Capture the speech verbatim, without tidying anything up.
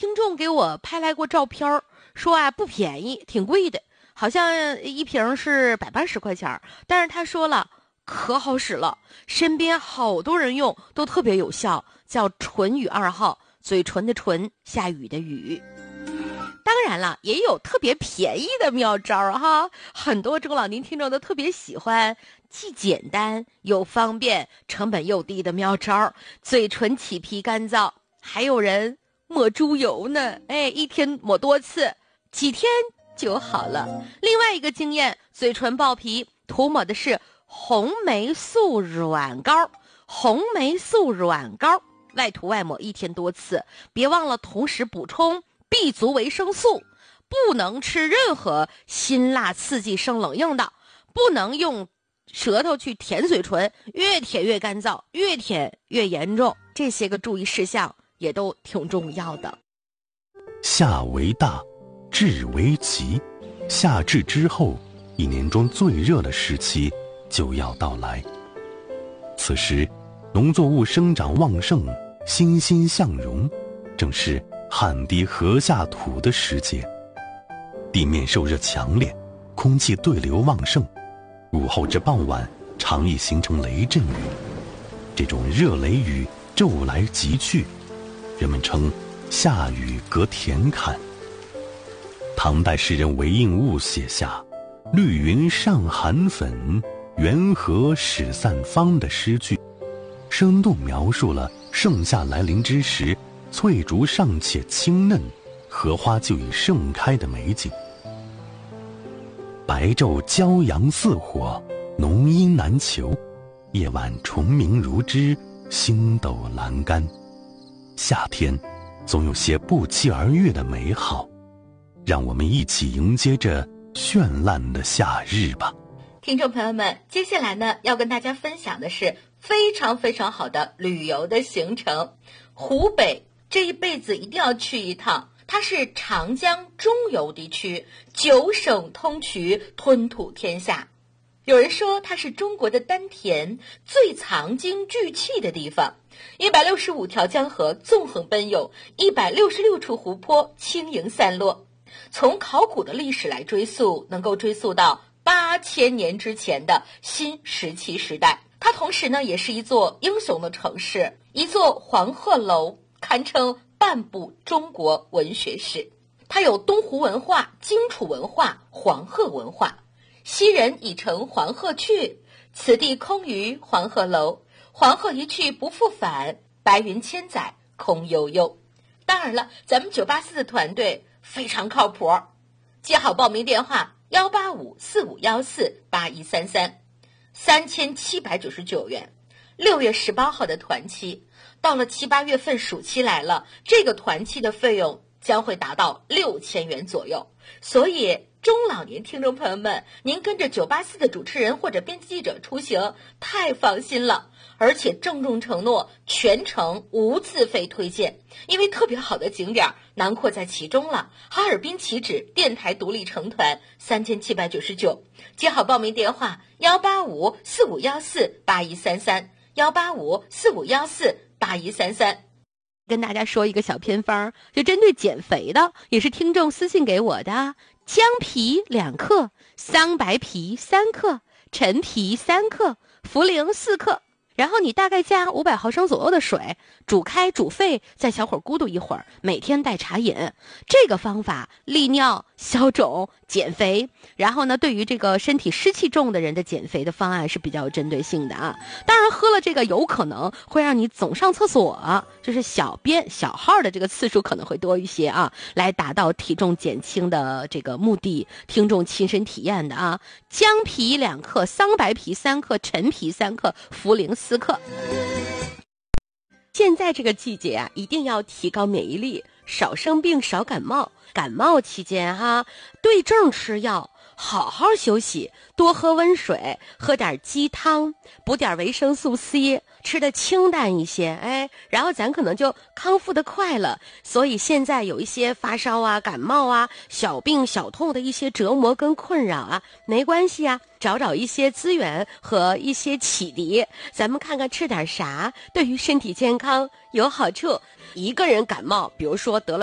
听众给我拍来过照片，说啊不便宜，挺贵的，好像一瓶是百八十块钱，但是他说了可好使了，身边好多人用都特别有效，叫唇语二号，嘴唇的唇，下雨的雨。当然了，也有特别便宜的妙招哈，很多中老年听众都特别喜欢，既简单又方便，成本又低的妙招。嘴唇起皮干燥，还有人抹猪油呢，哎，一天抹多次，几天就好了。另外一个经验，嘴唇爆皮，涂抹的是红霉素软膏，红霉素软膏，外涂外抹一天多次，别忘了同时补充B 族维生素，不能吃任何辛辣刺激生冷硬的，不能用舌头去舔嘴唇，越舔越干燥，越舔越严重，这些个注意事项也都挺重要的。 夏为大，至为急，夏至之后，一年中最热的时期就要到来。此时农作物生长旺盛，欣欣向荣，正是汗滴禾下土的时节。地面受热强烈，空气对流旺盛，午后至傍晚常易形成雷阵雨。这种热雷雨骤来急去，人们称夏雨隔田坎。唐代诗人韦应物写下绿云上寒粉，缘禾始散芳的诗句，生动描述了盛夏来临之时，翠竹尚且青嫩，荷花就已盛开的美景。白昼骄阳似火，浓阴难求，夜晚虫鸣如织，星斗阑干。夏天总有些不期而遇的美好，让我们一起迎接这绚烂的夏日吧。 听众朋友们，接下来呢，要跟大家分享的是非常非常好的旅游的行程。湖北这一辈子一定要去一趟，它是长江中游地区，九省通衢，吞吐天下。有人说它是中国的丹田，最藏精聚气的地方。一百六十五条江河纵横奔涌，一百六十六处湖泊轻盈散落。从考古的历史来追溯，能够追溯到八千年之前的新石器时代。它同时呢，也是一座英雄的城市，一座黄鹤楼，堪称半部中国文学史。它有东湖文化、荆楚文化、黄鹤文化。昔人已乘黄鹤去，此地空余黄鹤楼。黄鹤一去不复返，白云千载空悠悠。当然了，咱们九八四的团队非常靠谱，记好报名电话幺八五四五幺四八一三三，三千七百九十九元。六月十八号的团期，到了七八月份暑期来了，这个团期的费用将会达到六千元左右。所以中老年听众朋友们，您跟着九八四的主持人或者编辑记者出行太放心了，而且郑重承诺全程无自费推荐，因为特别好的景点囊括在其中了。哈尔滨起止电台独立成团三千七百九十九，记好报名电话幺八五四五幺四八一三三，幺八五四五幺四八一三三。 跟大家说一个小偏方，就针对减肥的，也是听众私信给我的。姜皮两克，桑白皮三克，陈皮三克，茯苓四克，然后你大概加五百毫升左右的水，煮开煮沸，再小火咕嘟一会儿，每天代茶饮。这个方法利尿、消肿、减肥，然后呢，对于这个身体湿气重的人的减肥的方案是比较有针对性的啊。当然，喝了这个有可能会让你总上厕所，就是小便小号的这个次数可能会多一些啊，来达到体重减轻的这个目的。听众亲身体验的啊，姜皮两克，桑白皮三克，陈皮三克，茯苓四克。现在这个季节啊，一定要提高免疫力，少生病，少感冒。感冒期间哈，对症吃药，好好休息，多喝温水，喝点鸡汤，补点维生素 C， 吃的清淡一些，哎，然后咱可能就康复的快了。所以现在有一些发烧啊、感冒啊、小病小痛的一些折磨跟困扰啊，没关系啊，找找一些资源和一些启迪，咱们看看吃点啥对于身体健康有好处。一个人感冒，比如说得了